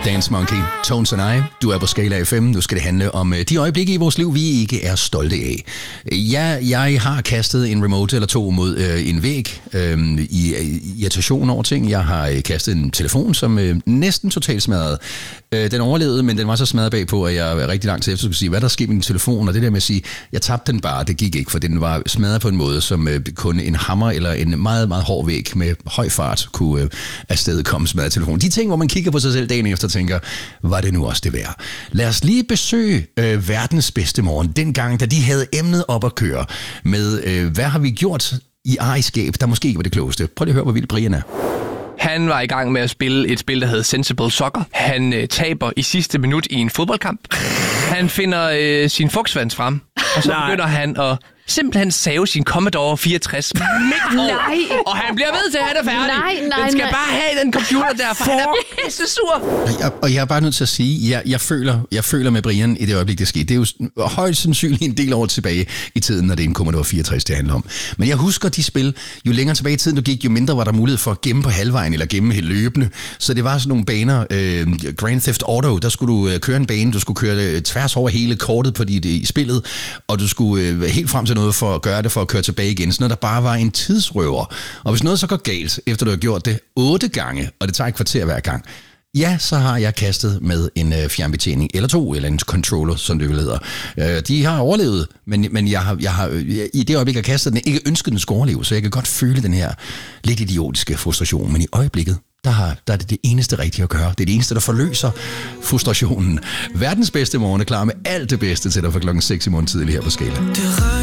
Dance Monkey, Tones and I. Du er på Skala FM. Nu skal det handle om de øjeblikke i vores liv, vi ikke er stolte af. Ja, jeg har kastet en remote eller to mod en væg i irritation over ting. Jeg har kastet en telefon, som næsten totalt smadrede. Den overlevede, men den var så smadret bagpå, at jeg rigtig lang tid efter skulle sige, hvad der skete med min telefon, og det der med at sige, jeg tabte den bare, det gik ikke, for den var smadret på en måde, som kun en hammer eller en meget, meget hård væg med høj fart kunne afstedkomme smadret telefon. De ting, hvor man kigger på sig selv dagen efter og tænker, var det nu også det værd? Lad os lige besøge verdens bedste morgen, dengang, da de havde emnet op at køre med, hvad har vi gjort i ejerskab, der måske ikke var det klogeste. Prøv lige at høre, hvor vild Brian er. Han var i gang med at spille et spil, der hedder Sensible Soccer. Han taber i sidste minut i en fodboldkamp. Han finder sin fugtsvans frem, og så begynder han at simpelthen save sin Commodore 64 midt over. Og han bliver ved til, at han er færdig. Den skal bare have den computer der, for han er pisse sur. Og jeg er bare nødt til at sige, jeg føler med Brian i det øjeblik, det skete. Det er jo højst sandsynligt en del år tilbage i tiden, når det er en Commodore 64, det handler om. Men jeg husker de spil, jo længere tilbage i tiden du gik, jo mindre var der mulighed for at gemme på halvvejen eller gemme helt løbende. Så det var sådan nogle baner, Grand Theft Auto, der skulle du køre en bane, du skulle køre tværs over hele kortet på i spillet, og du skulle helt frem til noget for at gøre det, for at køre tilbage igen. Sådan noget, der bare var en tidsrøver. Og hvis noget så går galt, efter du har gjort det 8 gange, og det tager et kvarter hver gang, ja, så har jeg kastet med en fjernbetjening, eller 2, eller en controller, som det vil hedder. De har overlevet, men jeg har i det øjeblik, jeg kastet den, ikke ønsket, den skulle overleve, så jeg kan godt føle den her lidt idiotiske frustration. Men i øjeblikket, der er det eneste rigtige at gøre. Det er det eneste, der forløser frustrationen. Verdens bedste morgen er klar med alt det bedste til dig fra klokken 6 i morgen tidlig her på Skala.